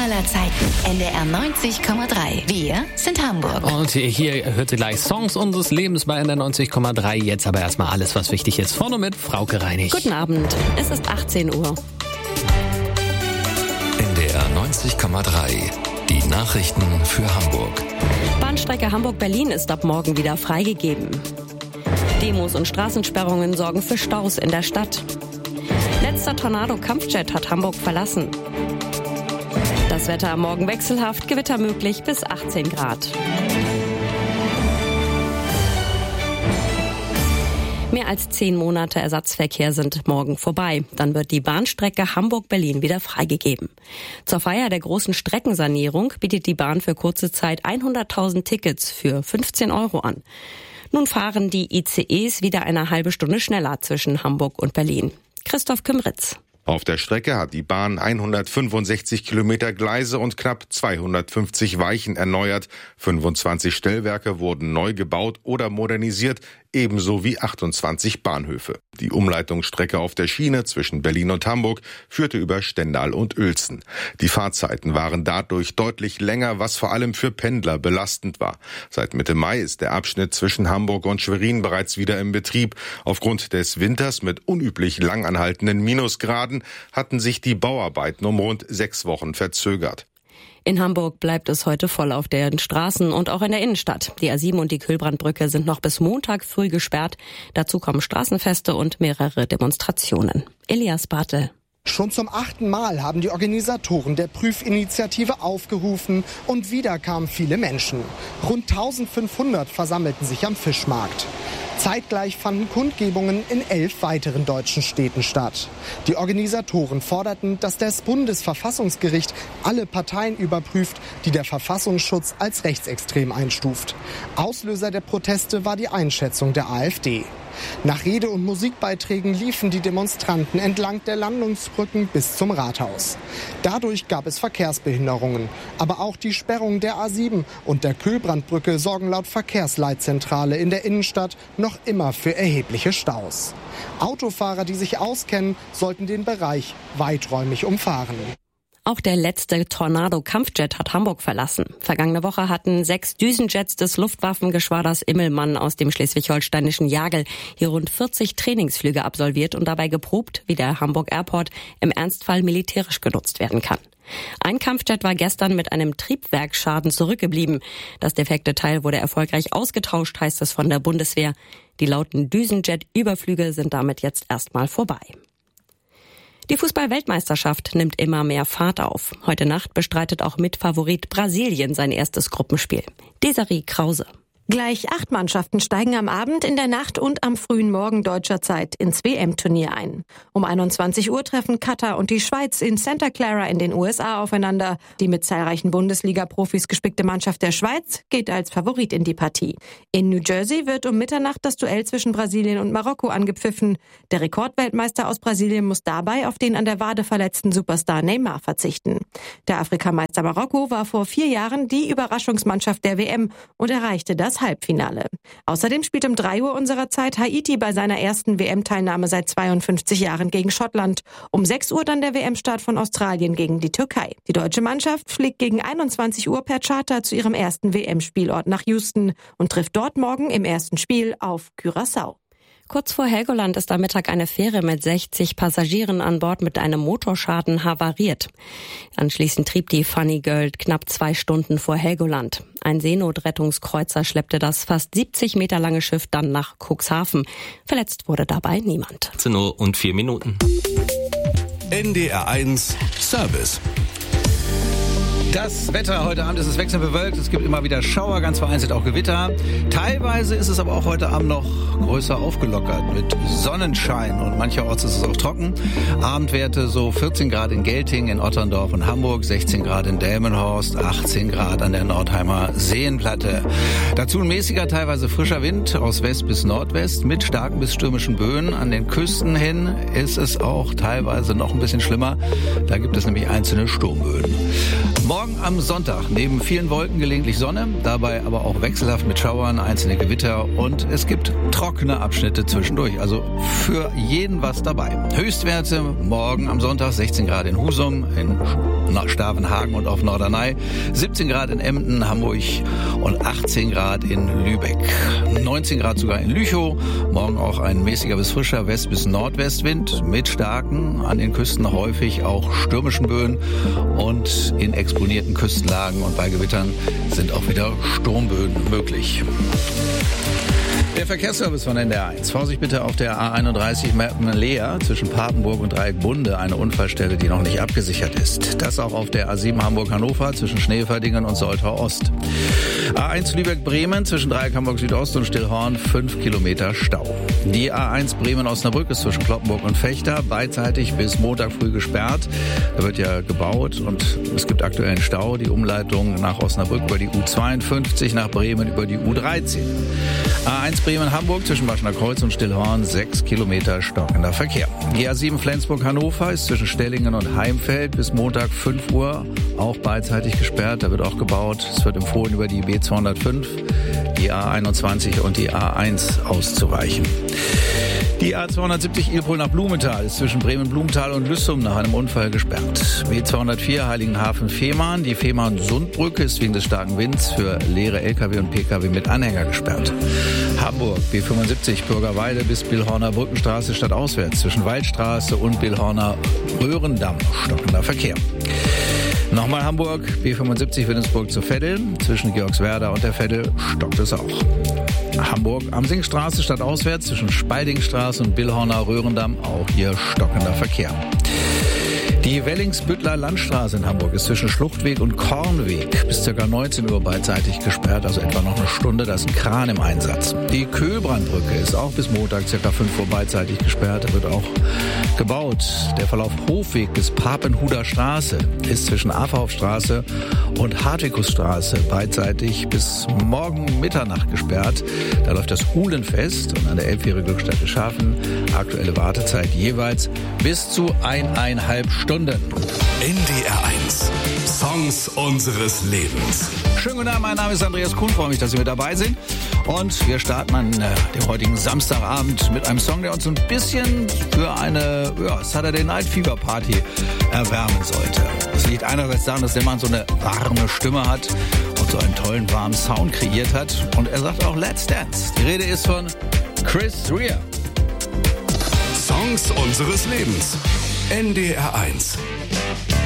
aller Zeiten. NDR 90,3. Wir sind Hamburg. Und hier hört sie gleich Songs unseres Lebens bei NDR 90,3. Jetzt aber erstmal alles, was wichtig ist. Vorne mit Frauke Reinig. Guten Abend. Es ist 18 Uhr. NDR 90,3. Die Nachrichten für Hamburg. Bahnstrecke Hamburg-Berlin ist ab morgen wieder freigegeben. Demos und Straßensperrungen sorgen für Staus in der Stadt. Letzter Tornado-Kampfjet hat Hamburg verlassen. Das Wetter am Morgen wechselhaft, Gewitter möglich bis 18 Grad. Mehr als 10 Monate Ersatzverkehr sind morgen vorbei. Dann wird die Bahnstrecke Hamburg-Berlin wieder freigegeben. Zur Feier der großen Streckensanierung bietet die Bahn für kurze Zeit 100.000 Tickets für 15 € an. Nun fahren die ICEs wieder eine halbe Stunde schneller zwischen Hamburg und Berlin. Christoph Kümritz. Auf der Strecke hat die Bahn 165 Kilometer Gleise und knapp 250 Weichen erneuert. 25 Stellwerke wurden neu gebaut oder modernisiert, ebenso wie 28 Bahnhöfe. Die Umleitungsstrecke auf der Schiene zwischen Berlin und Hamburg führte über Stendal und Uelzen. Die Fahrzeiten waren dadurch deutlich länger, was vor allem für Pendler belastend war. Seit Mitte Mai ist der Abschnitt zwischen Hamburg und Schwerin bereits wieder im Betrieb. Aufgrund des Winters mit unüblich lang anhaltenden Minusgraden hatten sich die Bauarbeiten um rund 6 Wochen verzögert. In Hamburg bleibt es heute voll auf den Straßen und auch in der Innenstadt. Die A7 und die Kühlbrandbrücke sind noch bis Montag früh gesperrt. Dazu kommen Straßenfeste und mehrere Demonstrationen. Elias Bartel. Schon zum 8. Mal haben die Organisatoren der Prüfinitiative aufgerufen und wieder kamen viele Menschen. Rund 1500 versammelten sich am Fischmarkt. Zeitgleich fanden Kundgebungen in 11 weiteren deutschen Städten statt. Die Organisatoren forderten, dass das Bundesverfassungsgericht alle Parteien überprüft, die der Verfassungsschutz als rechtsextrem einstuft. Auslöser der Proteste war die Einschätzung der AfD. Nach Rede- und Musikbeiträgen liefen die Demonstranten entlang der Landungsbrücken bis zum Rathaus. Dadurch gab es Verkehrsbehinderungen. Aber auch die Sperrung der A7 und der Kühlbrandbrücke sorgen laut Verkehrsleitzentrale in der Innenstadt noch immer für erhebliche Staus. Autofahrer, die sich auskennen, sollten den Bereich weiträumig umfahren. Auch der letzte Tornado-Kampfjet hat Hamburg verlassen. Vergangene Woche hatten 6 Düsenjets des Luftwaffengeschwaders Immelmann aus dem schleswig-holsteinischen Jagel hier rund 40 Trainingsflüge absolviert und dabei geprobt, wie der Hamburg Airport im Ernstfall militärisch genutzt werden kann. Ein Kampfjet war gestern mit einem Triebwerksschaden zurückgeblieben. Das defekte Teil wurde erfolgreich ausgetauscht, heißt es von der Bundeswehr. Die lauten Düsenjet-Überflüge sind damit jetzt erstmal vorbei. Die Fußball-Weltmeisterschaft nimmt immer mehr Fahrt auf. Heute Nacht bestreitet auch Mitfavorit Brasilien sein erstes Gruppenspiel. Desiree Krause. Gleich 8 Mannschaften steigen am Abend, in der Nacht und am frühen Morgen deutscher Zeit ins WM-Turnier ein. Um 21 Uhr treffen Katar und die Schweiz in Santa Clara in den USA aufeinander. Die mit zahlreichen Bundesliga-Profis gespickte Mannschaft der Schweiz geht als Favorit in die Partie. In New Jersey wird um Mitternacht das Duell zwischen Brasilien und Marokko angepfiffen. Der Rekordweltmeister aus Brasilien muss dabei auf den an der Wade verletzten Superstar Neymar verzichten. Der Afrikameister Marokko war vor 4 Jahren die Überraschungsmannschaft der WM und erreichte das Halbfinale. Außerdem spielt um 3 Uhr unserer Zeit Haiti bei seiner ersten WM-Teilnahme seit 52 Jahren gegen Schottland. Um 6 Uhr dann der WM-Start von Australien gegen die Türkei. Die deutsche Mannschaft fliegt gegen 21 Uhr per Charter zu ihrem ersten WM-Spielort nach Houston und trifft dort morgen im ersten Spiel auf Curaçao. Kurz vor Helgoland ist am Mittag eine Fähre mit 60 Passagieren an Bord mit einem Motorschaden havariert. Anschließend trieb die Funny Girl knapp 2 Stunden vor Helgoland. Ein Seenotrettungskreuzer schleppte das fast 70 Meter lange Schiff dann nach Cuxhaven. Verletzt wurde dabei niemand. 18 Uhr und 4 Minuten. NDR 1 Service. Das Wetter heute Abend ist es wechselnd bewölkt. Es gibt immer wieder Schauer, ganz vereinzelt auch Gewitter. Teilweise ist es aber auch heute Abend noch größer aufgelockert mit Sonnenschein und mancherorts ist es auch trocken. Abendwerte so 14 Grad in Gelting, in Otterndorf und Hamburg, 16 Grad in Delmenhorst, 18 Grad an der Nordheimer Seenplatte. Dazu ein mäßiger, teilweise frischer Wind aus West bis Nordwest mit starken bis stürmischen Böen. An den Küsten hin ist es auch teilweise noch ein bisschen schlimmer. Da gibt es nämlich einzelne Sturmböen. Morgen am Sonntag neben vielen Wolken gelegentlich Sonne, dabei aber auch wechselhaft mit Schauern, einzelne Gewitter und es gibt trockene Abschnitte zwischendurch. Also für jeden was dabei. Höchstwerte morgen am Sonntag 16 Grad in Husum, in Stavenhagen und auf Norderney, 17 Grad in Emden, Hamburg und 18 Grad in Lübeck. 19 Grad sogar in Lüchow. Morgen auch ein mäßiger bis frischer West- bis Nordwestwind mit starken, an den Küsten häufig auch stürmischen Böen und in exponierten Küstenlagen und bei Gewittern sind auch wieder Sturmböen möglich. Der Verkehrsservice von NDR 1. Vorsicht bitte auf der A31 Meppen-Leer zwischen Papenburg und Dreieckbunde, eine Unfallstelle, die noch nicht abgesichert ist. Das auch auf der A7 Hamburg-Hannover zwischen Schneeverdingen und Soltau-Ost. A1 Lübeck-Bremen zwischen Dreieck Hamburg-Südost und Stillhorn 5 Kilometer Stau. Die A1 Bremen-Osnabrück ist zwischen Kloppenburg und Fechter beidseitig bis Montag früh gesperrt. Da wird ja gebaut und es gibt aktuellen Stau. Die Umleitung nach Osnabrück über die U52, nach Bremen über die U13. A1 Bremen-Hamburg zwischen Baschener Kreuz und Stillhorn 6 Kilometer stockender Verkehr. Die A7 Flensburg-Hannover ist zwischen Stellingen und Heimfeld bis Montag 5 Uhr auch beidseitig gesperrt. Da wird auch gebaut. Es wird empfohlen, über die B205, die A21 und die A1 auszuweichen. Die A270 Ilpol nach Blumenthal ist zwischen Bremen-Blumenthal und Lüssum nach einem Unfall gesperrt. B204 Heiligenhafen-Fehmarn. Die Fehmarn-Sundbrücke ist wegen des starken Winds für leere Lkw und Pkw mit Anhänger gesperrt. Hamburg B75 Bürgerweide bis Billhorner Brückenstraße stadtauswärts zwischen Waldstraße und Billhorner Röhrendamm stockender Verkehr. Nochmal Hamburg, B75 Willensburg zur Veddel. Zwischen Georgswerda und der Veddel stockt es auch. Hamburg am Singstraße stadtauswärts zwischen Spaldingstraße und Billhorner Röhrendamm, auch hier stockender Verkehr. Die Wellingsbüttler Landstraße in Hamburg ist zwischen Schluchtweg und Kornweg bis ca. 19 Uhr beidseitig gesperrt, also etwa noch eine Stunde, da ist ein Kran im Einsatz. Die Köhlbrandbrücke ist auch bis Montag ca. 5 Uhr beidseitig gesperrt, da wird auch gebaut. Der Verlauf Hofweg bis Papenhuder Straße ist zwischen Afhaufstraße und Hartwikusstraße beidseitig bis morgen Mitternacht gesperrt. Da läuft das Uhlenfest und an der Elbfähre Glückstadt Schafen aktuelle Wartezeit jeweils bis zu 1,5 Stunden. NDR 1. Songs unseres Lebens. Schönen guten Abend, mein Name ist Andreas Kuhn, freue mich, dass Sie mit dabei sind. Und wir starten an dem heutigen Samstagabend mit einem Song, der uns ein bisschen für eine Saturday Night Fever Party erwärmen sollte. Das liegt einerseits daran, dass der Mann so eine warme Stimme hat und so einen tollen, warmen Sound kreiert hat. Und er sagt auch Let's Dance. Die Rede ist von Chris Rea. Songs unseres Lebens. NDR 1.